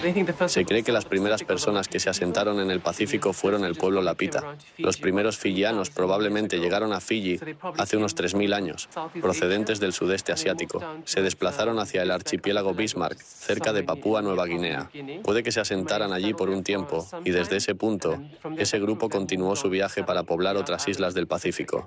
Se cree que las primeras personas que se asentaron en el Pacífico fueron el pueblo lapita. Los primeros fiyianos probablemente llegaron a Fiyi hace unos 3000 años, procedentes del sudeste asiático. Se desplazaron hacia el archipiélago Bismarck, cerca de Papúa Nueva Guinea. Puede que se asentaran allí por un tiempo y desde ese punto, ese grupo continuó su viaje para poblar otras islas del Pacífico.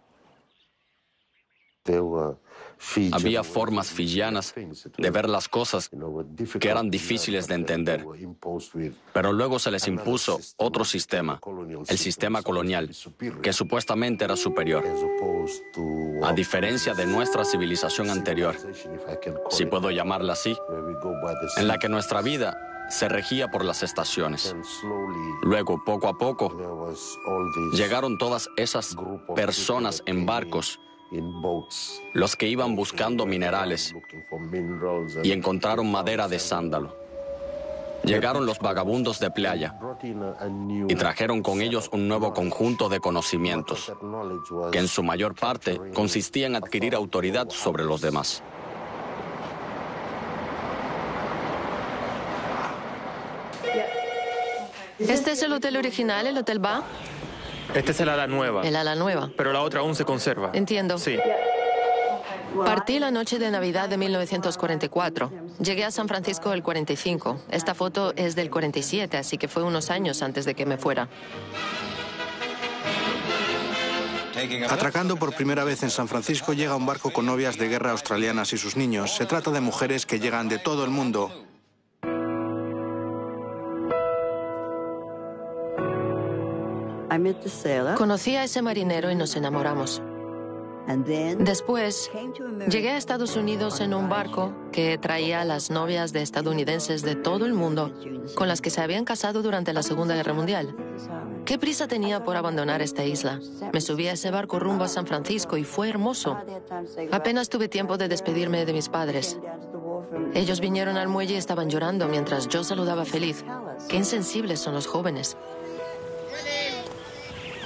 Había formas fiyianas de ver las cosas que eran difíciles de entender, pero luego se les impuso otro sistema, el sistema colonial, que supuestamente era superior, a diferencia de nuestra civilización anterior, si puedo llamarla así, en la que nuestra vida se regía por las estaciones. Luego, poco a poco, llegaron todas esas personas en barcos, los que iban buscando minerales y encontraron madera de sándalo. Llegaron los vagabundos de playa y trajeron con ellos un nuevo conjunto de conocimientos, que en su mayor parte consistía en adquirir autoridad sobre los demás. ¿Este es el hotel original, el Hotel Ba? Este es el ala nueva. El ala nueva. Pero la otra aún se conserva. Entiendo. Sí. Partí la noche de Navidad de 1944. Llegué a San Francisco el 45. Esta foto es del 47, así que fue unos años antes de que me fuera. Atracando por primera vez en San Francisco llega un barco con novias de guerra australianas y sus niños. Se trata de mujeres que llegan de todo el mundo. Conocí a ese marinero y nos enamoramos. Después, llegué a Estados Unidos en un barco que traía a las novias de estadounidenses de todo el mundo con las que se habían casado durante la Segunda Guerra Mundial. ¿Qué prisa tenía por abandonar esta isla? Me subí a ese barco rumbo a San Francisco y fue hermoso. Apenas tuve tiempo de despedirme de mis padres. Ellos vinieron al muelle y estaban llorando mientras yo saludaba feliz. Qué insensibles son los jóvenes.